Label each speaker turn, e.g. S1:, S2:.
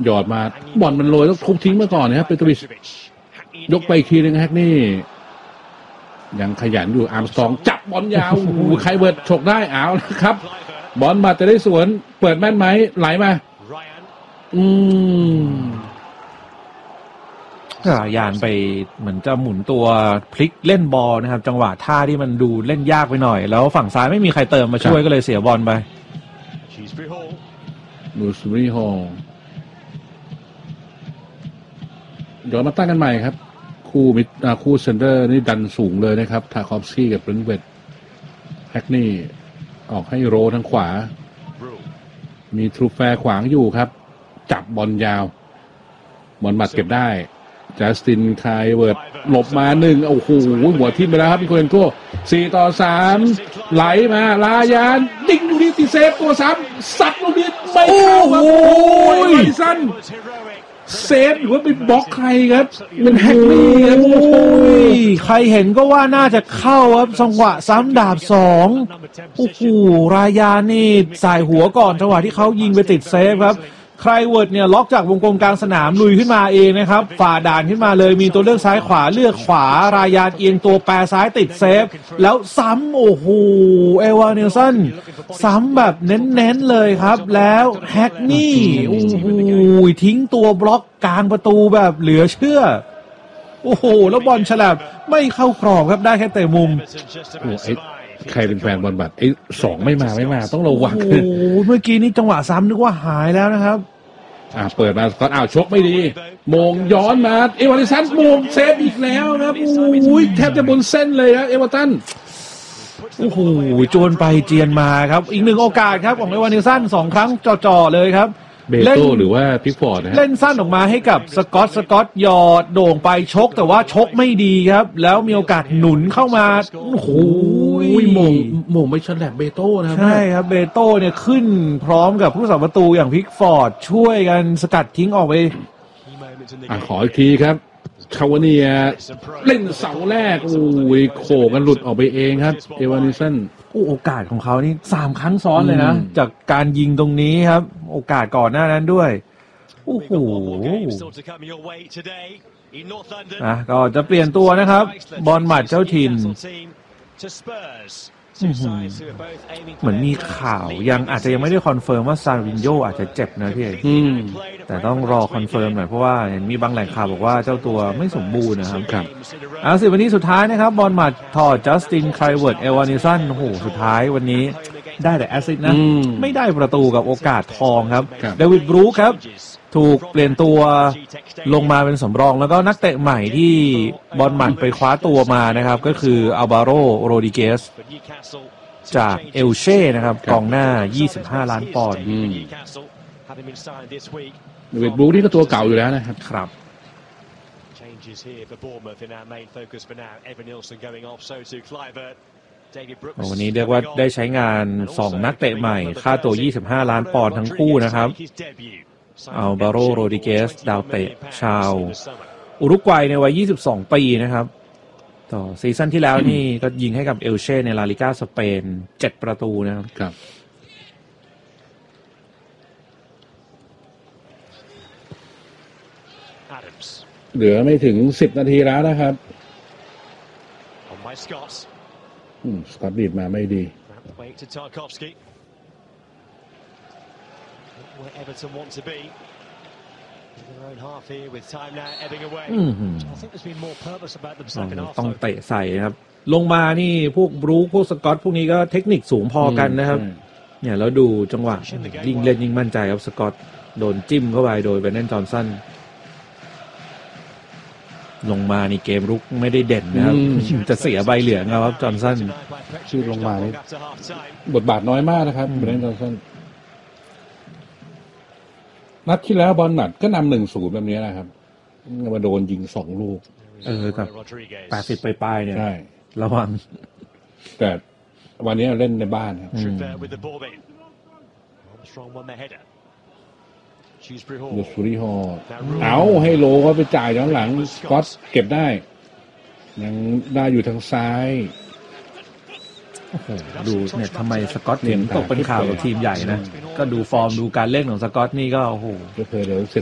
S1: หยอดมาบอลมันโรยต้องทุบทิ้งมาก่อนนะครับเปโตวิชยกไปอีกทีนึงแฮกนี่ยังขยันอยู่อาร์มสตรองจับบอลยาวใครเบิร์ดฉกได้เอานะครับบอลมาจะได้สวนเปิดแม่นไหมไหลม
S2: ายานไปเหมือนจะหมุนตัวพลิกเล่นบอลนะครับจังหวะท่าที่มันดูเล่นยากไปหน่อยแล้วฝั่งซ้ายไม่มีใครเติมมาช่วยก็เลยเสียบอลไป
S1: ดูสรีฮอลเดี๋ยวมาตั้งกันใหม่ครับคู่เซนเตอร์นี่ดันสูงเลยนะครับทาคอฟสกี้กับเบรนท์เวดแฮกนี่ออกให้โรทางขวามีทรูแฟร์ขวางอยู่ครับจับบอลยาวบอลหมัดเก็บได้จัสตินคายเวิร์ดหลบมา1โอ้โหหัวทิ่มไปแล้วครับมิโคเลนโก้4-3ไหลมาลายานดิ้งลูกนี้ตีเซฟตัว3สัตว์ลูกนี้ไม่เข้าครับโอ้ยมาดิสันเซฟหรือว่าไปบล็อกใครครับมันแฮกนี่ครับโอ้
S2: ยใครเห็นก็ว่าน่าจะเข้าครับจังหวะซ้ำดาบ2โอ้โหรายานี่สายหัวก่อนจังหวะที่เขายิงไปติดเซฟครับใครเวิร์ดเนี่ยล็อกจากวงกลมกลางสนามลุยขึ้นมาเองนะครับฝ่าด่านขึ้นมาเลยมีตัวเลือกซ้ายขวาเลือกขวารายานเอียงตัวแปรซ้ายติดเซฟแล้วซ้ำโอ้โหเอวานิลสันซ้ำแบบเน้นๆเลยครับแล้วแฮกนี่โอ้โหทิ้งตัวบล็อกกลางประตูแบบเหลือเชื่อโอ้โหแล้วบอลฉลับไม่เข้ากรอบครับได้แค่เตะมุม
S1: ใครเป็นแฟนบอลบัตร2ไม่มาต้องระวัง
S2: โอ้เมื่อกี้นี้จังหวะซ้ำนึกว่าหายแล้วนะครับ
S1: เปิดมาก็ชกไม่ดีโมงย้อนมาเอวานิสันโมงเซฟอีกแล้วครับโอ้ยแทบจะบนเส้นเลยครับเอเวอร์ตัน
S2: โอ้โหโจนไปเจียนมาครับอีก1โอกาสครับของเอวานิสัน2ครั้งจ่อๆเลยครับ
S1: เบโต้หรือว่าพิกฟอร์ดนะ
S2: เล่นสั้นออกมาให้กับสกอตหยอดโด่งไปชกแต่ว่าชกไม่ดีครับแล้วมีโอกาสหนุนเข้ามาโอ้โห
S1: โมงไม่ฉลับเบโต้นะครับ
S2: ใช่ครับเบโต้เนี่ยขึ้นพร้อมกับผู้สาประตูอย่างพิกฟอร์ดช่วยกันสกัดทิ้งออกไป
S1: ขออีกทีครับคาวาเนียเล่นเสาแรกโอ้ยโขกันหลุดออกไปเองครับเอวานิสัน
S2: โอกาสของเขานี่3ครั้งซ้อนเลยนะจากการยิงตรงนี้ครับโอกาสก่อนหน้านั้นด้วยโอ้โหก็จะเปลี่ยนตัวนะครับบอลหมัดเจ้าถิ่นเหมือนมีข่าวอาจจะยังไม่ได้คอนเฟิร์มว่าซาวินโญอาจจะเจ็บนะพี่แต่ต้องรอคอนเฟิร์มหน่อยเพราะว่ามีบางแหล่งข่าวบอกว่าเจ้าตัวไม่สมบูรณ์นะครับ10 นาทีสุดท้ายนะครับบอลหมัดถอดจัสตินไคลเวิร์ดเอวานิสันโอ้โหสุดท้ายวันนี้ได้แต่แอสซิสต์นะไม่ได้ประตูกับโอกาสทองครับเดวิดบรูคครับถูกเปลี่ยนตัวลงมาเป็นสำรองแล้วก็นักเตะใหม่ที่บอลหมัดไปคว้าตัวมานะครับก็คืออัลวาโรโรดิเกสจากเอลเช่นะครับกองหน้า25 ล้านปอนด์
S1: เดวิดบรูคนี่ก็ตัวเก่าอยู่แล้วนะครับ
S2: ครับวันนี้เรียกว่าได้ใช้งาน2นักเตะใหม่ค่าตัว25 ล้านปอนด์ทั้งคู่นะครับอัลวาโรโรดิเกสดาวเตะชาวอุรุกวัยในวัย22 ปีนะครับต่อซีซั่นที่แล้วนี่ก็ยิงให้กับเอลเช่ในลาลิก้าสเปน7 ประตูนะครับ
S1: เหลือไม่ถึง10 นาทีแล้วนะครับสกอตดีดมาไม่ดี
S2: ต้องเตะใส่ครับลงมานี่พวกบรูคพวกสกอตพวกนี้ก็เทคนิคสูงพอกันนะครับเนี่ยแล้วดูจังหวะยิ่งเล่นยิ่งมั่นใจครับสกอตโดนจิ้มเข้าไปโดยเบรนท์จอห์นสันลงมานี่เกมรุกไม่ได้เด่นนะครับจะเสียใบเหลืองครับจอห์นสัน
S1: ชื่อลงมานี่บทบาทน้อยมากนะครับเบรนท์จอห์นสันนัดที่แล้วบอลหนัดก็นำ1-0แบบนี้นะครับมาโดนยิง2 ลูก
S2: กับ80ปลายๆเนี่ยระวัง
S1: แต่วันนี้เล่นในบ้านครับดูสุริฮอเอาให้โลก็ไปจ่ายย้อนหลังสกอตเก็บได้ยังได้อยู่ทางซ้าย
S2: ดูเนี่ยทำไมสกอตถึงตกเป็นข่าวกับทีมใหญ่นะก็ดูฟอร์มดูการเล่นของสกอตนี่ก็โอ้โห
S1: เดี๋ยว